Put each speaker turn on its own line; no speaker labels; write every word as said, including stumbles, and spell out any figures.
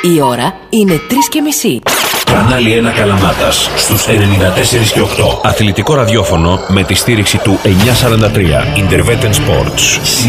Η ώρα είναι τρεις και μισή.
Κανάλι ένα Καλαμάτας στους ενενήντα τέσσερα και οκτώ.
Αθλητικό ραδιόφωνο με τη στήριξη του εννιακόσια σαράντα τρία Intervetten Sports.